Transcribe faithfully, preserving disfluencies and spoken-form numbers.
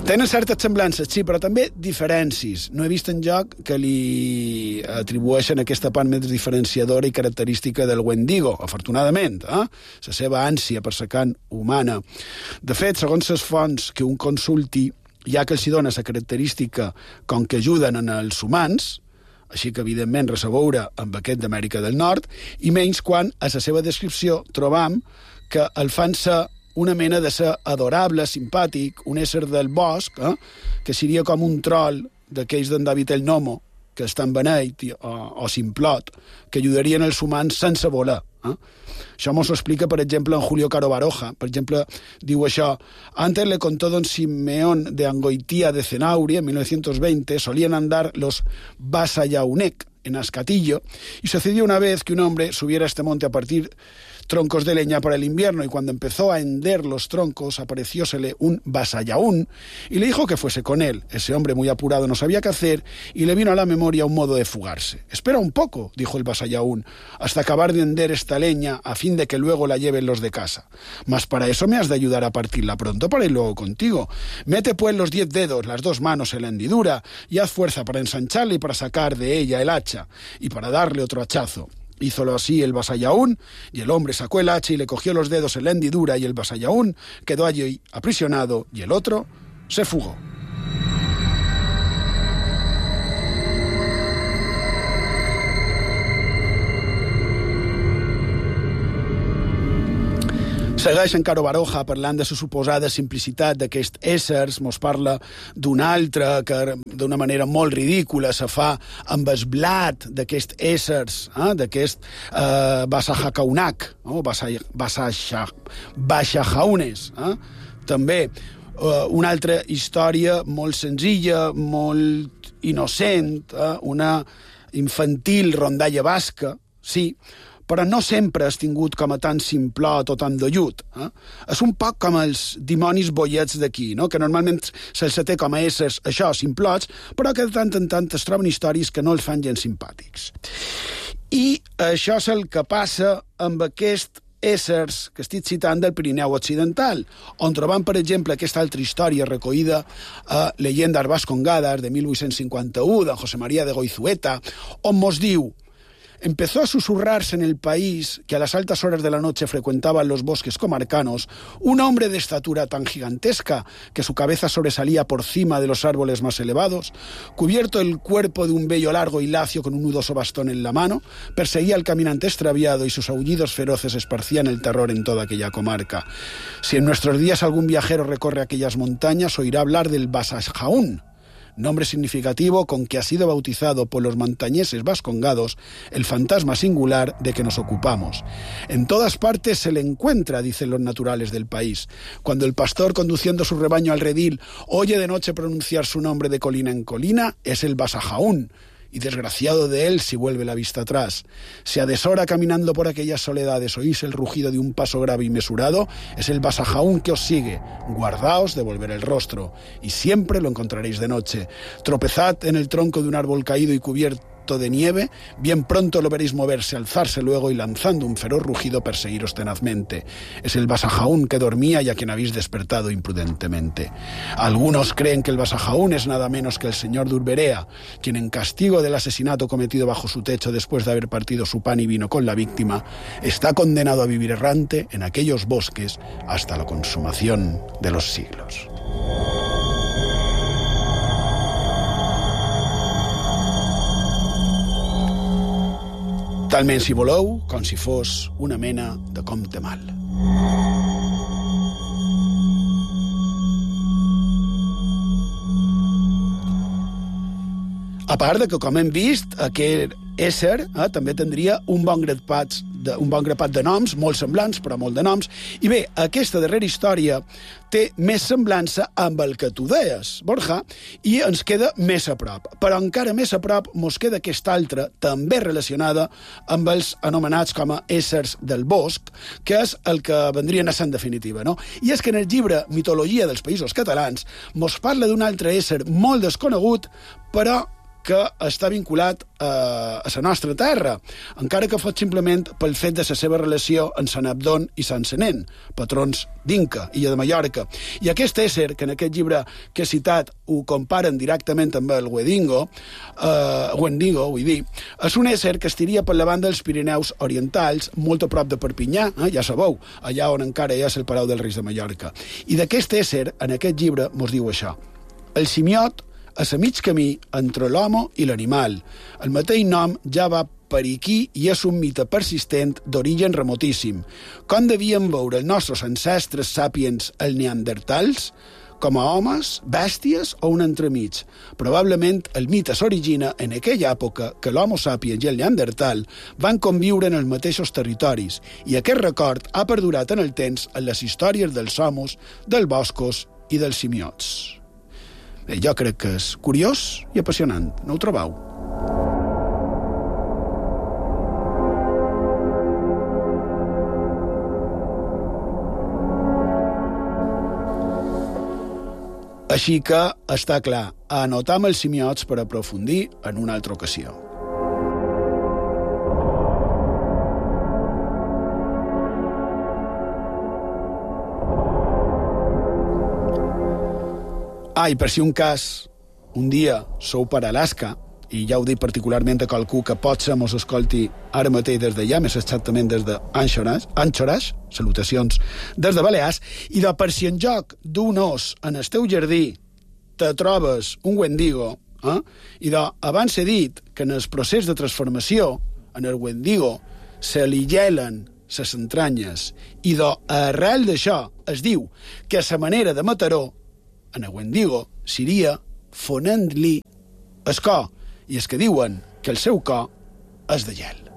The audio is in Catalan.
Tenen certes semblances, sí, però també diferències. No he vist enlloc que li atribueixen aquesta part més diferenciadora i característica del Wendigo, afortunadament, eh? La seva ànsia per la carn humana. De fet, segons les fonts que un consulti, ja que els hi dona la característica com que ajuden en els humans, així que, evidentment, res a veure amb aquest d'Amèrica del Nord, i menys quan, a la seva descripció, trobam que el fan ser una mena de ser adorable, simpàtic, un ésser del bosc, eh? Que seria com un troll d'aquells d'on habita el gnomo, que està en beneit o, o simplot, que ajudarien els humans sense voler. Eh? Això mos ho explica, per exemple, en Julio Caro Baroja. Per exemple, diu això: antes le contó don Simeón de Angoitía de Cenauri, en mil novecientos veinte, solían andar los Basayaunec en Ascatillo, y sucedió una vez que un hombre subiera a este monte a partir troncos de leña para el invierno, y cuando empezó a hender los troncos, apareciósele un Basayaún y le dijo que fuese con él. Ese hombre, muy apurado, no sabía qué hacer, y le vino a la memoria un modo de fugarse. Espera un poco, dijo el Basayaún, hasta acabar de hender esta leña, a fin de que luego la lleven los de casa. Mas para eso me has de ayudar a partirla pronto para ir luego contigo. Mete pues los diez dedos, las dos manos en la hendidura, y haz fuerza para ensancharla y para sacar de ella el hacha, y para darle otro hachazo. Hízolo así el Basayaún, y el hombre sacó el hacha y le cogió los dedos en la hendidura, y el Basayaún quedó allí aprisionado, y el otro se fugó. Segueix en Caro Baroja parlant de la suposada simplicitat d'aquests éssers, mos parla d'un altre que d'una manera molt ridícula se fa amb el blat d'aquests éssers, eh, d'aquest eh, Basajacaunac, no? Basajaunes. Eh? També eh, una altra història molt senzilla, molt innocent, eh? Una infantil rondalla basca, sí, però no sempre has tingut com a tan simplot o tan dollut. Eh? És un poc com els dimonis boiets d'aquí, no? Que normalment se'ls té com a éssers, això, simplots, però que de tant en tant es troben històries que no els fan gens simpàtics. I això és el que passa amb aquests éssers que estic citant del Pirineu Occidental, on trobam, per exemple, aquesta altra història recollida a Leyendas Vascongadas de mil vuit-cents cinquanta-u, de José María de Goizueta, on mos diu: empezó a susurrarse en el país que a las altas horas de la noche frecuentaban los bosques comarcanos un hombre de estatura tan gigantesca que su cabeza sobresalía por cima de los árboles más elevados, cubierto el cuerpo de un vello largo y lacio con un nudoso bastón en la mano, perseguía al caminante extraviado y sus aullidos feroces esparcían el terror en toda aquella comarca. Si en nuestros días algún viajero recorre aquellas montañas, oirá hablar del Basajaún, nombre significativo con que ha sido bautizado por los montañeses vascongados el fantasma singular de que nos ocupamos. En todas partes se le encuentra, dicen los naturales del país. Cuando el pastor, conduciendo su rebaño al redil, oye de noche pronunciar su nombre de colina en colina, es el Basajaún, y desgraciado de él si vuelve la vista atrás. Si a deshora caminando por aquellas soledades oís el rugido de un paso grave y mesurado, es el Basajaún que os sigue. Guardaos de volver el rostro, y siempre lo encontraréis de noche. Tropezad en el tronco de un árbol caído y cubierto de nieve, bien pronto lo veréis moverse, alzarse luego y lanzando un feroz rugido perseguiros tenazmente. Es el Basajaún que dormía y a quien habéis despertado imprudentemente. Algunos creen que el Basajaún es nada menos que el señor de Urberea, quien en castigo del asesinato cometido bajo su techo después de haber partido su pan y vino con la víctima, está condenado a vivir errante en aquellos bosques hasta la consumación de los siglos. Talment, si voleu, com si fos una mena de compte mal. A part de que, com hem vist, aquest ésser eh, també tindria un bon grapat de, un bon grapat de noms, molt semblants, però molt de noms. I bé, aquesta darrera història té més semblança amb el que tu deies, Borja, i ens queda més a prop. Però encara més a prop mos queda aquesta altra, també relacionada amb els anomenats com a éssers del bosc, que és el que vendrien a ser en definitiva, no? I és que en el llibre Mitologia dels Països Catalans mos parla d'un altre ésser molt desconegut, però que està vinculat a, a la nostra terra, encara que fos simplement pel fet de la seva relació amb Sant Abdon i Sant Senent, patrons d'Inca, illa de Mallorca. I aquest ésser, que en aquest llibre que he citat ho comparen directament amb el Wendigo, eh, Wendigo, vull dir, és un ésser que estiria per la banda dels Pirineus orientals, molt a prop de Perpinyà, eh, ja sabeu, allà on encara hi ha el Palau dels Reis de Mallorca. I d'aquest ésser, en aquest llibre, mos diu això. El simiot és a mig camí entre l'home i l'animal. El mateix nom ja va per aquí i és un mite persistent d'origen remotíssim. Com devien veure els nostres ancestres sàpiens els neandertals? Com a homes, bèsties o un entremig? Probablement el mite s'origina en aquella època que l'homo sapiens i el neandertal van conviure en els mateixos territoris i aquest record ha perdurat en el temps en les històries dels homos, dels boscos i dels simiots. Bé, jo crec que és curiós i apassionant, no ho trobeu? Així que està clar, anotam els simiots per aprofundir en una altra ocasió. Ah, i per si un cas, un dia sou per Alaska, i ja ho dic particularment a qualcú que potser mos escolti ara mateix des d'allà, més exactament des d'Anchorage, Anchorage, salutacions des de Balears, i de per si en joc d'un os en el teu jardí te trobes un Wendigo, eh? I de, abans he dit que en el procés de transformació, en el Wendigo, se li gelen les entranyes, i de, arrel d'això es diu que la manera de matar-ho en el Wendigo seria fonent-li el cor, i és que diuen que el seu cor és de gel.